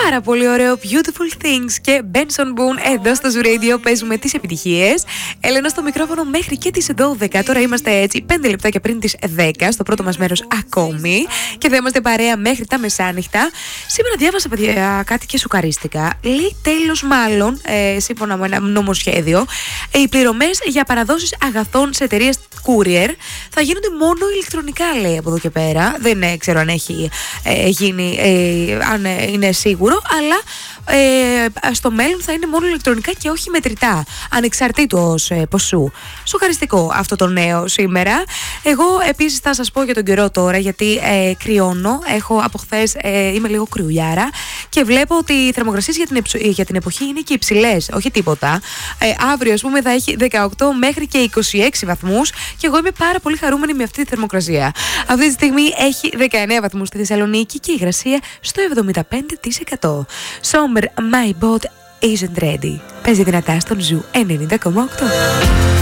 πάρα πολύ ωραίο Beautiful Things και Benson Boone εδώ στο Zoo Radio. Παίζουμε τις επιτυχίες. Έλενα στο μικρόφωνο μέχρι και τις 12. Τώρα είμαστε έτσι 5 λεπτάκια πριν τις 10 στο πρώτο μας μέρος ακόμη. Και θα είμαστε παρέα μέχρι τα μεσάνυχτα. Σήμερα διάβασα, παιδιά, κάτι και σοκαρίστηκα. Λέει τέλος μάλλον, σύμφωνα με ένα νομοσχέδιο, οι πληρωμές για παραδόσεις αγαθών σε εταιρείες courier θα γίνονται μόνο ηλεκτρονικά, λέει, από εδώ και πέρα. Δεν ξέρω αν έχει γίνει, αν είναι σίγουρο, αλλά στο μέλλον θα είναι μόνο ηλεκτρονικά και όχι μετρητά, ανεξαρτήτως ποσού. Σοκαριστικό αυτό το νέο σήμερα. Εγώ επίσης θα σας πω για τον καιρό τώρα, γιατί κρυώνω. Έχω από χθες, είμαι λίγο κρυουλιάρα και βλέπω ότι οι θερμοκρασίες για την εποχή είναι και υψηλές, όχι τίποτα. Αύριο, ας πούμε, θα έχει 18 μέχρι και 26 βαθμούς και εγώ είμαι πάρα πολύ χαρούμενη με αυτή τη θερμοκρασία. Αυτή τη στιγμή έχει 19 βαθμούς στη Θεσσαλονίκη και η υγρασία στο 75%. Summer, my boat isn't ready. Παίζει δυνατά στον Zoo 90,8.